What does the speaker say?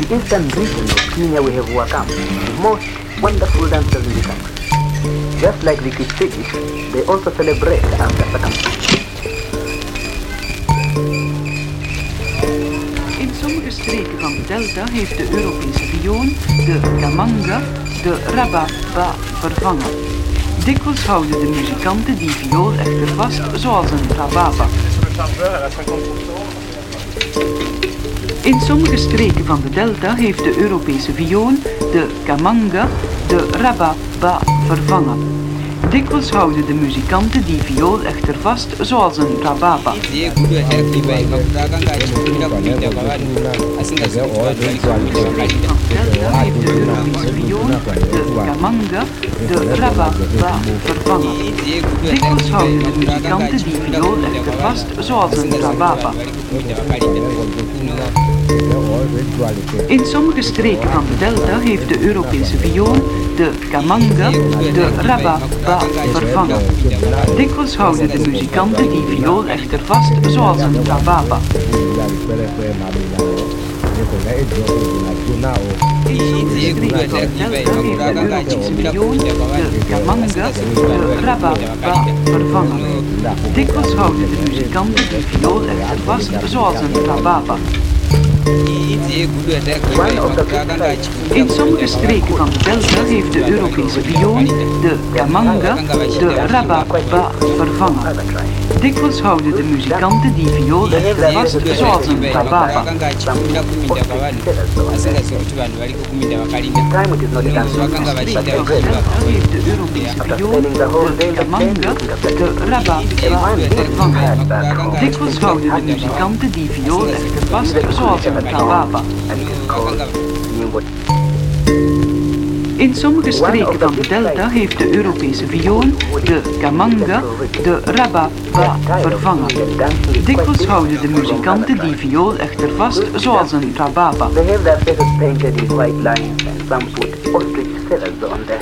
the eastern region of Kenya we have Wakam, the most wonderful dancers in the country. Just like the Kipsigis, they also celebrate after circumstances. In sommige streken van de delta heeft de Europese viool, de kamanga, de rababa vervangen. Dikwijls houden de muzikanten die viool echter vast, zoals een rababa. In sommige streken van de delta heeft de Europese viool, de kamanga, de rababa vervangen. Dikwijls houden de muzikanten die viool echter vast, zoals een rababa. In sommige streken van de delta heeft de Europese viool, de kamanga, de rababa vervangen. Dikwijls houden de muzikanten die viool echter vast, zoals een rababa. In sommige streken van de delta heeft de Europese viool, de kamanga, de rababa vervangen. Dikwijls houden de muzikanten die viool echter vast, zoals een rababa. In sommige streken van de delta heeft de Europese viool, de kamanga, de rababa vervangen. Dikwijls houden de muzikanten die viool echter vast, zoals een rababa. In sommige streken van de delta heeft de Europese viool, de kamanga, de rababa vervangen. Dikwijls houden de muzikanten die viool echter vast, zoals een rababa. Heeft de Europese viool, de kamanga, de rababa vervangen. Dikwijls houden de muzikanten die viool echter vast, zoals een rababa. In sommige streken van de delta heeft de Europese viool, de kamanga, de rababa vervangen. Dikwijls houden de muzikanten die viool echter vast, zoals een rababa. They have their faces painted in white lines and some put ostrich feathers on them.